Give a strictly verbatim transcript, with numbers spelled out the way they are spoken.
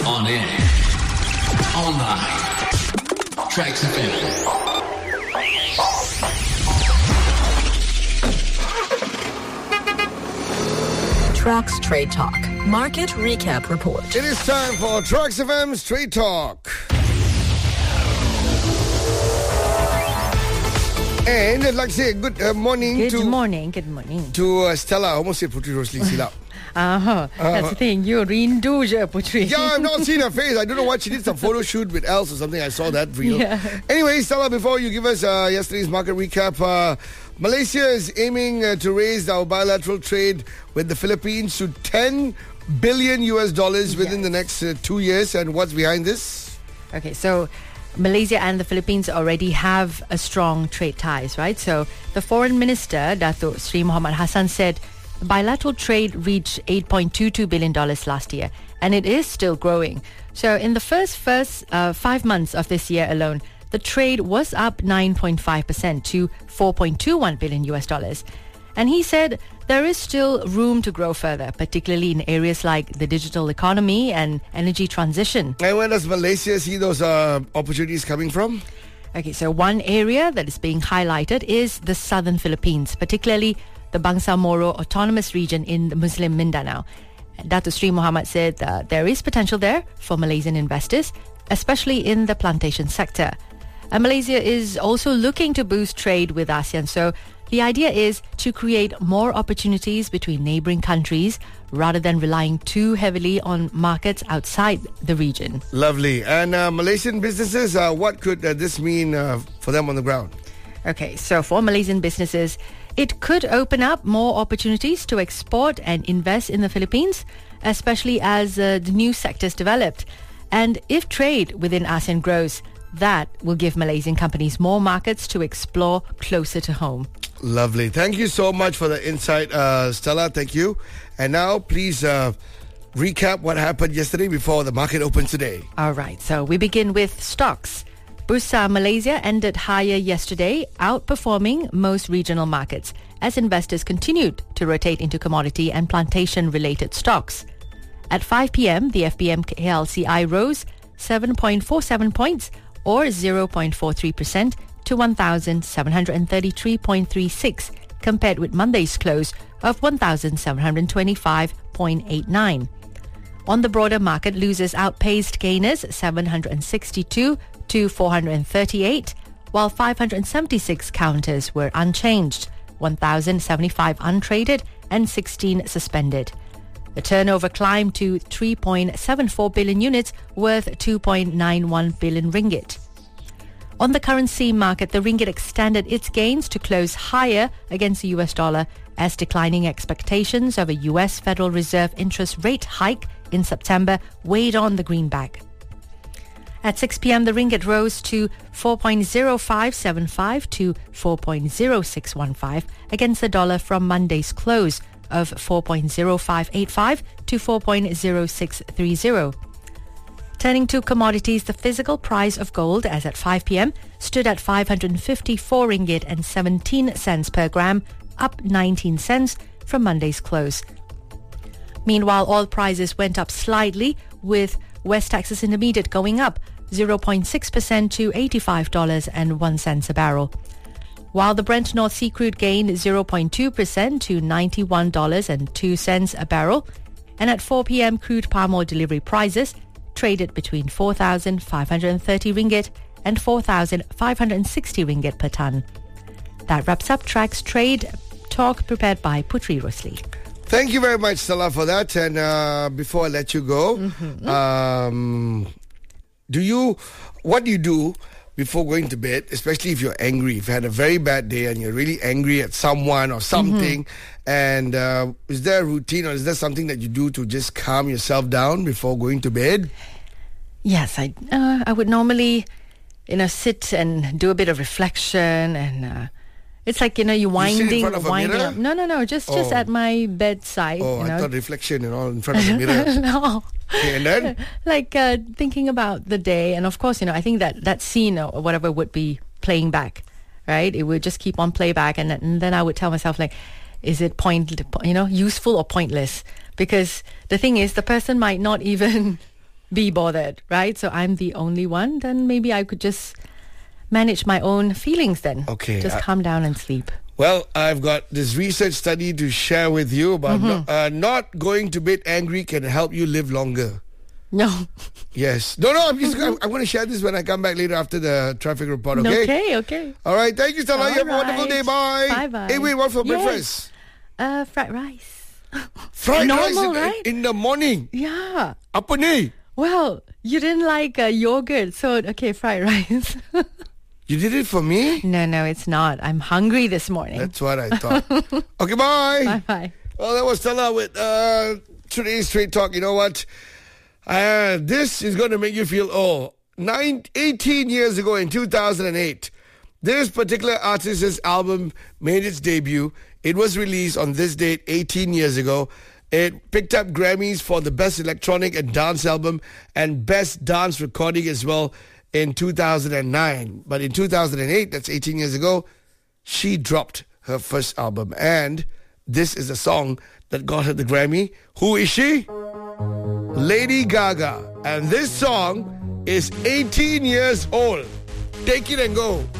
On air. Online. Tracks F M. Trucks Trade Talk. Market Recap Report. It is time for Trucks F M's Trade Talk. And I'd like to say good uh, morning Good to... morning, good morning. To uh, Stella. I almost said Putri Rosli silap. Uh-huh. That's the thing. You rindu je, Putri. Yeah, I've not seen her face. I don't know what she did. Some photo shoot with Els or something. I saw that reel. Yeah. Anyway, Stella, before you give us uh, yesterday's market recap, uh, Malaysia is aiming uh, to raise our bilateral trade with the Philippines to ten billion U S dollars within Yes. the next uh, two years. And what's behind this? Okay, so Malaysia and the Philippines already have a strong trade ties, right? So the foreign minister, Datuk Sri Muhammad Hassan, said bilateral trade reached eight point two two billion dollars last year, and it is still growing. So in the first first uh, five months of this year alone, the trade was up nine point five percent to four point two one billion U S dollars. And he said there is still room to grow further, particularly in areas like the digital economy and energy transition. And where does Malaysia see those uh, opportunities coming from? Okay, so one area that is being highlighted is the southern Philippines, particularly the Bangsamoro Autonomous Region in the Muslim Mindanao. Datuk Sri Muhammad said uh, there is potential there for Malaysian investors, especially in the plantation sector. And Malaysia is also looking to boost trade with ASEAN, so the idea is to create more opportunities between neighboring countries rather than relying too heavily on markets outside the region. Lovely. And uh, Malaysian businesses, uh, what could uh, this mean uh, for them on the ground? Okay, so for Malaysian businesses, it could open up more opportunities to export and invest in the Philippines, especially as uh, the new sectors developed. And if trade within ASEAN grows, that will give Malaysian companies more markets to explore closer to home. Lovely. Thank you so much for the insight, uh, Stella. Thank you. And now, please uh, recap what happened yesterday before the market opens today. All right, so we begin with stocks. Bursa Malaysia ended higher yesterday, outperforming most regional markets as investors continued to rotate into commodity and plantation-related stocks. At five p.m., the F B M K L C I rose seven point four seven points or zero point four three percent to one thousand seven hundred thirty-three point three six compared with Monday's close of one thousand seven hundred twenty-five point eight nine. On the broader market, losers outpaced gainers seven hundred sixty-two to four hundred thirty-eight, while five hundred seventy-six counters were unchanged, one thousand seventy-five untraded and sixteen suspended. The turnover climbed to three point seven four billion units worth two point nine one billion ringgit. On the currency market, the ringgit extended its gains to close higher against the U S dollar as declining expectations of a U S Federal Reserve interest rate hike in September weighed on the greenback. At six p.m., the ringgit rose to four point zero five seven five to four point zero six one five against the dollar from Monday's close of four point zero five eight five to four point zero six three zero. Turning to commodities, the physical price of gold as at five p.m. stood at five hundred fifty-four ringgit and seventeen cents per gram, up nineteen cents from Monday's close. Meanwhile, oil prices went up slightly, with West Texas Intermediate going up zero point six percent to eighty-five dollars and one cent a barrel, while the Brent North Sea crude gained zero point two percent to ninety-one dollars and two cents a barrel, and at four p.m. crude palm oil delivery prices traded between four thousand five hundred thirty ringgit and four thousand five hundred sixty ringgit per ton. That wraps up Track's Trade Talk prepared by Putri Rosli. Thank you very much, Stella, for that. And uh, before I let you go, Mm-hmm. um, do you, what do you do before going to bed, especially if you're angry, if you had a very bad day and you're really angry at someone or something, mm-hmm. and uh, is there a routine or is there something that you do to just calm yourself down before going to bed? Yes, I uh, I would normally, you know, sit and do a bit of reflection, and uh, it's like, you know, you winding, sit in front of a winding mirror? up. No, no, no, just just Oh. at my bedside. Oh, you I know. thought reflection and all in front of the mirror. No. Okay, and then? Like uh, thinking about the day, and of course, you know, I think that that scene or whatever would be playing back, right? It would just keep on playback, and, and then I would tell myself, like, is it point, you know, useful or pointless? Because the thing is, the person might not even be bothered, right? So I'm the only one. Then maybe I could just manage my own feelings then. Okay, Just I- calm down and sleep. Well, I've got this research study to share with you about Mm-hmm. no, uh, not going to bed angry can help you live longer. No. Yes. No, no, I'm just I'm, I'm going to share this when I come back later after the traffic report, okay? Okay, okay. All right. Thank you, Stella. All You have a wonderful right. day. Bye. Bye-bye. Hey, wait, what for Yes. breakfast? Uh, fried rice. Fried rice Normal, in, right? in the morning. Yeah. Apa ni? Well, you didn't like uh, yogurt, so okay, fried rice. You did it for me? No, no, it's not. I'm hungry this morning. That's what I thought. Okay, bye. Bye-bye. Well, that was Stella with uh, today's Straight Talk. You know what? Uh, this is going to make you feel old. Nine, eighteen years ago in two thousand eight, this particular artist's album made its debut. It was released on this date eighteen years ago. It picked up Grammys for the Best Electronic and Dance Album and Best Dance Recording as well in two thousand nine. But in two thousand eight, that's eighteen years ago, she dropped her first album. And this is a song that got her the Grammy. Who is she? Lady Gaga. And this song is eighteen years old. Take it and go.